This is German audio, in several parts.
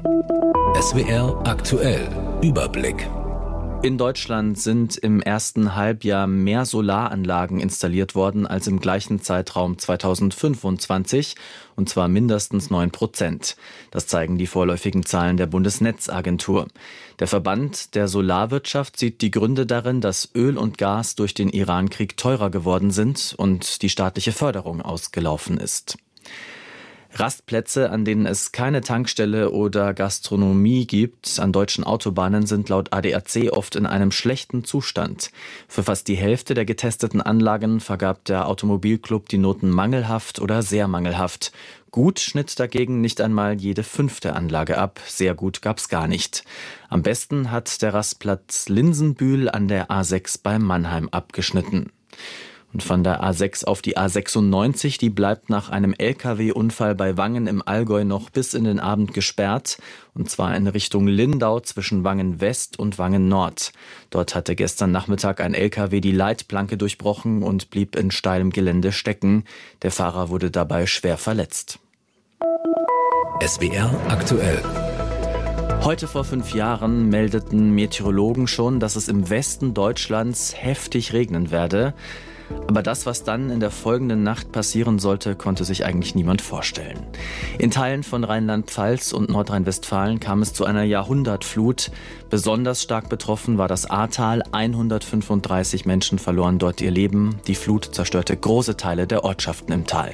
SWR aktuell Überblick. In Deutschland sind im ersten Halbjahr mehr Solaranlagen installiert worden als im gleichen Zeitraum 2025, und zwar mindestens 9%. Das zeigen die vorläufigen Zahlen der Bundesnetzagentur. Der Verband der Solarwirtschaft sieht die Gründe darin, dass Öl und Gas durch den Irankrieg teurer geworden sind und die staatliche Förderung ausgelaufen ist. Rastplätze, an denen es keine Tankstelle oder Gastronomie gibt, an deutschen Autobahnen sind laut ADAC oft in einem schlechten Zustand. Für fast die Hälfte der getesteten Anlagen vergab der Automobilclub die Noten mangelhaft oder sehr mangelhaft. Gut schnitt dagegen nicht einmal jede 5. Anlage ab, sehr gut gab's gar nicht. Am besten hat der Rastplatz Linsenbühl an der A6 bei Mannheim abgeschnitten. Und von der A6 auf die A96, die bleibt nach einem Lkw-Unfall bei Wangen im Allgäu noch bis in den Abend gesperrt, und zwar in Richtung Lindau zwischen Wangen West und Wangen Nord. Dort hatte gestern Nachmittag ein Lkw die Leitplanke durchbrochen und blieb in steilem Gelände stecken. Der Fahrer wurde dabei schwer verletzt. SWR aktuell. Heute vor 5 Jahren meldeten Meteorologen schon, dass es im Westen Deutschlands heftig regnen werde. Aber das, was dann in der folgenden Nacht passieren sollte, konnte sich eigentlich niemand vorstellen. In Teilen von Rheinland-Pfalz und Nordrhein-Westfalen kam es zu einer Jahrhundertflut. Besonders stark betroffen war das Ahrtal. 135 Menschen verloren dort ihr Leben. Die Flut zerstörte große Teile der Ortschaften im Tal.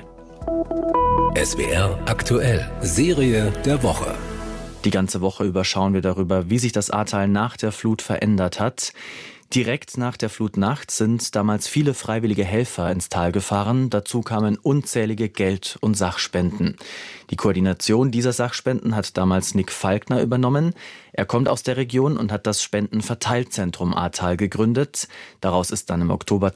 SWR aktuell. Serie der Woche. Die ganze Woche über schauen wir darüber, wie sich das Ahrtal nach der Flut verändert hat. Direkt nach der Flutnacht sind damals viele freiwillige Helfer ins Tal gefahren. Dazu kamen unzählige Geld- und Sachspenden. Die Koordination dieser Sachspenden hat damals Nick Falkner übernommen. Er kommt aus der Region und hat das Spendenverteilzentrum Ahrtal gegründet. Daraus ist dann im Oktober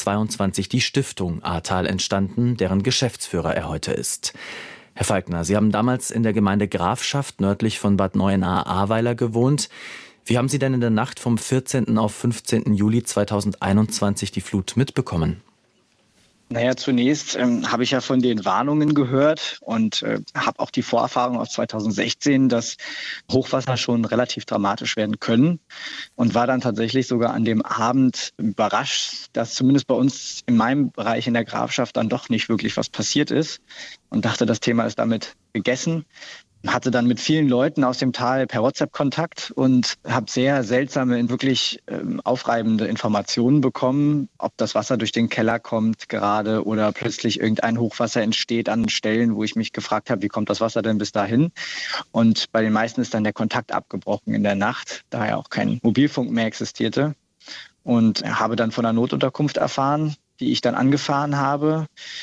2022 die Stiftung Ahrtal entstanden, deren Geschäftsführer er heute ist. Herr Falkner, Sie haben damals in der Gemeinde Grafschaft nördlich von Bad Neuenahr-Ahrweiler gewohnt. Wie haben Sie denn in der Nacht vom 14. auf 15. Juli 2021 die Flut mitbekommen? Naja, zunächst habe ich ja von den Warnungen gehört und habe auch die Vorerfahrung aus 2016, dass Hochwasser schon relativ dramatisch werden können, und war dann tatsächlich sogar an dem Abend überrascht, dass zumindest bei uns in meinem Bereich in der Grafschaft dann doch nicht wirklich was passiert ist, und dachte, das Thema ist damit gegessen. Hatte dann mit vielen Leuten aus dem Tal per WhatsApp Kontakt und habe sehr seltsame, wirklich aufreibende Informationen bekommen, ob das Wasser durch den Keller kommt gerade oder plötzlich irgendein Hochwasser entsteht an Stellen, wo ich mich gefragt habe, wie kommt das Wasser denn bis dahin? Und bei den meisten ist dann der Kontakt abgebrochen in der Nacht, da ja auch kein Mobilfunk mehr existierte. Und habe dann von einer Notunterkunft erfahren, die ich dann angefahren habe.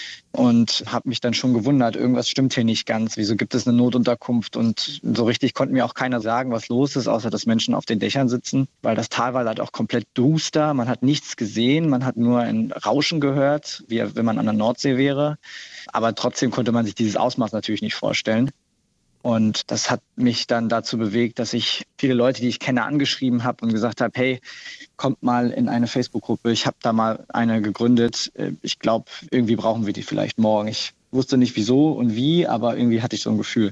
Und habe mich dann schon gewundert, irgendwas stimmt hier nicht ganz. Wieso gibt es eine Notunterkunft? Und so richtig konnte mir auch keiner sagen, was los ist, außer dass Menschen auf den Dächern sitzen. Weil das Tal war halt auch komplett duster. Man hat nichts gesehen. Man hat nur ein Rauschen gehört, wie wenn man an der Nordsee wäre. Aber trotzdem konnte man sich dieses Ausmaß natürlich nicht vorstellen. Und das hat mich dann dazu bewegt, dass ich viele Leute, die ich kenne, angeschrieben habe und gesagt habe, hey, kommt mal in eine Facebook-Gruppe. Ich habe da mal eine gegründet. Ich glaube, irgendwie brauchen wir die vielleicht morgen. Ich wusste nicht wieso und wie, aber irgendwie hatte ich so ein Gefühl.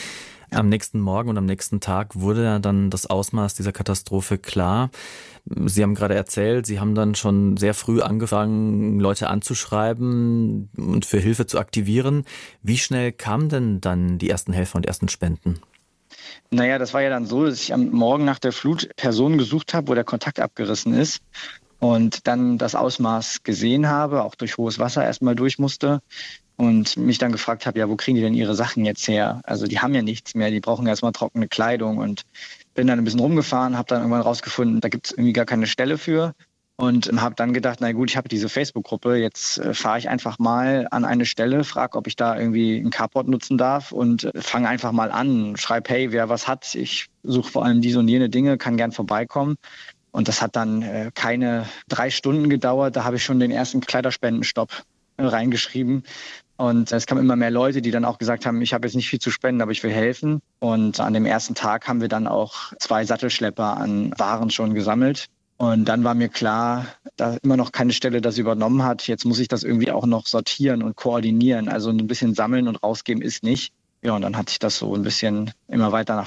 Am nächsten Morgen und am nächsten Tag wurde ja dann das Ausmaß dieser Katastrophe klar. Sie haben gerade erzählt, Sie haben dann schon sehr früh angefangen, Leute anzuschreiben und für Hilfe zu aktivieren. Wie schnell kamen denn dann die ersten Helfer und ersten Spenden? Naja, das war ja dann so, dass ich am Morgen nach der Flut Personen gesucht habe, wo der Kontakt abgerissen ist. Und dann das Ausmaß gesehen habe, auch durch hohes Wasser erstmal durch musste. Und mich dann gefragt habe, ja, wo kriegen die denn ihre Sachen jetzt her? Also die haben ja nichts mehr, die brauchen erstmal trockene Kleidung. Und bin dann ein bisschen rumgefahren, habe dann irgendwann rausgefunden, da gibt es irgendwie gar keine Stelle für. Und habe dann gedacht, na gut, ich habe diese Facebook-Gruppe, jetzt fahre ich einfach mal an eine Stelle, frage, ob ich da irgendwie einen Carport nutzen darf und fange einfach mal an. Schreibe, hey, wer was hat, ich suche vor allem diese und jene Dinge, kann gern vorbeikommen. Und das hat dann keine 3 Stunden gedauert, da habe ich schon den ersten Kleiderspendenstopp reingeschrieben. Und es kamen immer mehr Leute, die dann auch gesagt haben, ich habe jetzt nicht viel zu spenden, aber ich will helfen. Und an dem ersten Tag haben wir dann auch 2 Sattelschlepper an Waren schon gesammelt. Und dann war mir klar, da immer noch keine Stelle das übernommen hat. Jetzt muss ich das irgendwie auch noch sortieren und koordinieren. Also ein bisschen sammeln und rausgeben ist nicht. Ja, und dann hat sich das so ein bisschen immer weiter nach